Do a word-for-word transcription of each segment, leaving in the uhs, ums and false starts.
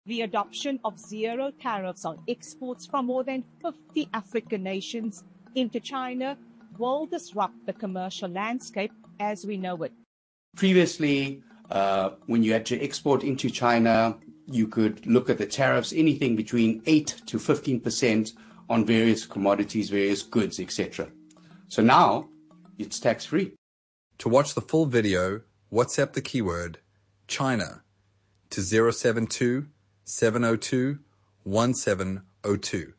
The adoption of zero tariffs on exports from more than fifty African nations into China will disrupt the commercial landscape as we know it. Previously, uh, when you had to export into China, you could look at the tariffs, anything between eight to fifteen percent on various commodities, various goods, et cetera. So now, it's tax-free. To watch the full video, WhatsApp the keyword China to zero seven two, seven zero two, one seven zero two.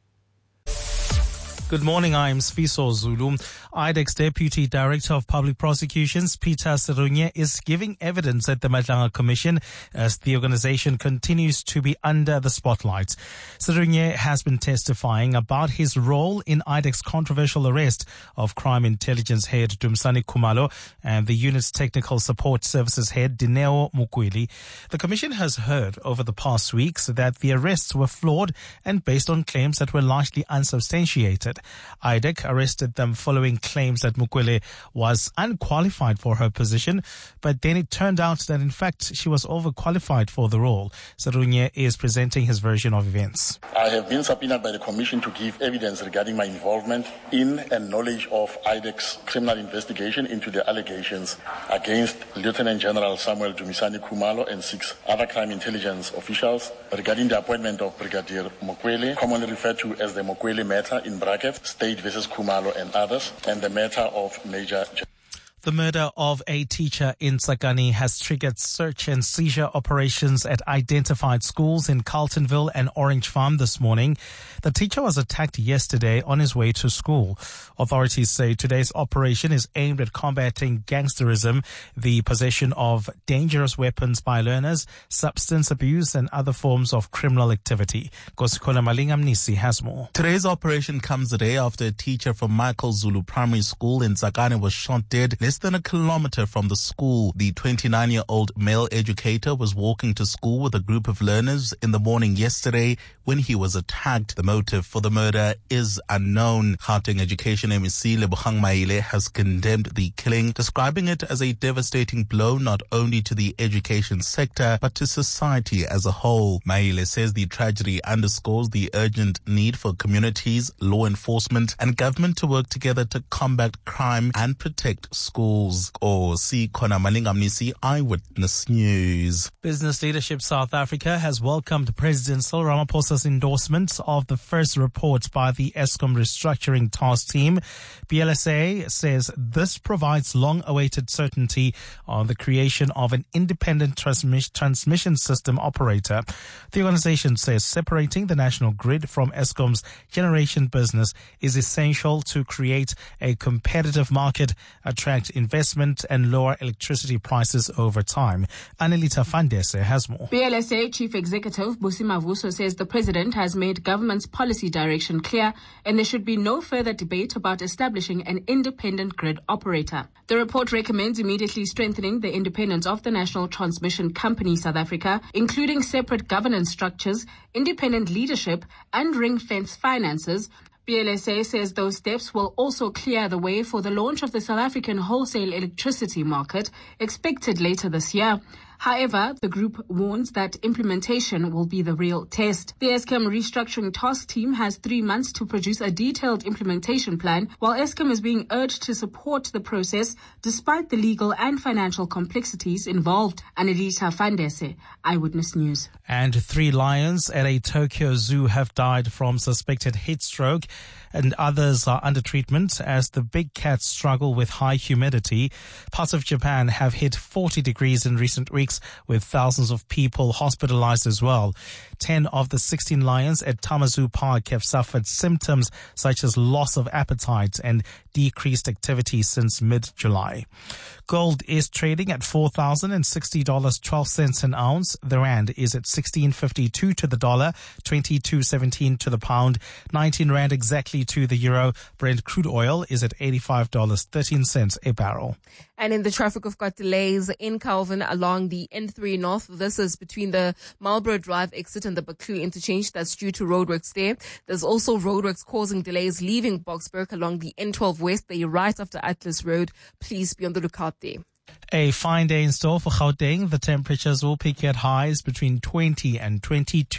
Good morning, I'm Sfiso Zulu. I D E X Deputy Director of Public Prosecutions, Peter Serunye, is giving evidence at the Madlanga Commission as the organization continues to be under the spotlight. Serunye has been testifying about his role in I D E X's controversial arrest of Crime Intelligence Head Dumisani Khumalo and the unit's Technical Support Services Head Dineo Mukweli. The Commission has heard over the past weeks that the arrests were flawed and based on claims that were largely unsubstantiated. I D E C arrested them following claims that Mukwele was unqualified for her position, but then it turned out that in fact she was overqualified for the role. Serunye is presenting his version of events. I have been subpoenaed by the Commission to give evidence regarding my involvement in and knowledge of I D E X's criminal investigation into the allegations against Lieutenant General Samuel Dumisani Khumalo and six other crime intelligence officials regarding the appointment of Brigadier Mukwele, commonly referred to as the Mukwele matter in brackets, State versus Khumalo and others, and the matter of Major. The murder of a teacher in Tsakani has triggered search and seizure operations at identified schools in Carltonville and Orange Farm this morning. The teacher was attacked yesterday on his way to school. Authorities say today's operation is aimed at combating gangsterism, the possession of dangerous weapons by learners, substance abuse, and other forms of criminal activity. Kosikona Malingamnisi has more. Today's operation comes a day after a teacher from Michael Zulu Primary School in Tsakani was shot dead less than a kilometer from the school. The twenty-nine-year-old male educator was walking to school with a group of learners in the morning yesterday when he was attacked. The motive for the murder is unknown. Gauteng Education M E C Lebogang Maile has condemned the killing, describing it as a devastating blow not only to the education sector but to society as a whole. Maile says the tragedy underscores the urgent need for communities, law enforcement and government to work together to combat crime and protect schools. Or see Kona Malingamnisi, Eyewitness News. Business Leadership South Africa has welcomed President Cyril Ramaphosa's endorsement of the first report by the Eskom restructuring task team. B L S A says this provides long-awaited certainty on the creation of an independent transmis- transmission system operator. The organization says separating the national grid from Eskom's generation business is essential to create a competitive market, attract investment and lower electricity prices over time. Anelita Fandese has more. B L S A Chief Executive Busi Mavuso says the President has made government's policy direction clear and there should be no further debate about establishing an independent grid operator. The report recommends immediately strengthening the independence of the National Transmission Company South Africa, including separate governance structures, independent leadership and ring-fence finances. B L S A says those steps will also clear the way for the launch of the South African wholesale electricity market, expected later this year. However, the group warns that implementation will be the real test. The Eskom restructuring task team has three months to produce a detailed implementation plan, while Eskom is being urged to support the process despite the legal and financial complexities involved. Anelita Fandese, Eyewitness News. And three lions at a Tokyo zoo have died from suspected heat stroke, and others are under treatment as the big cats struggle with high humidity. Parts of Japan have hit forty degrees in recent weeks, with thousands of people hospitalized as well. Ten of the sixteen lions at Tamazu Park have suffered symptoms such as loss of appetite and decreased activity since mid-July. Gold is trading at four thousand sixty dollars and twelve cents an ounce. The rand is at sixteen fifty-two to the dollar, twenty-two seventeen to the pound, nineteen rand exactly to the euro. Brent crude oil is at eighty-five dollars and thirteen cents a barrel. And in the traffic, we've got delays in Calvin along the N three North. This is between the Marlborough Drive exit and the Buccleuch interchange. That's due to roadworks there. There's also roadworks causing delays leaving Boksburg along the N twelve West. They're right after Atlas Road. Please be on the lookout there. A fine day in store for Gauteng. The temperatures will peak at highs between twenty and twenty-two.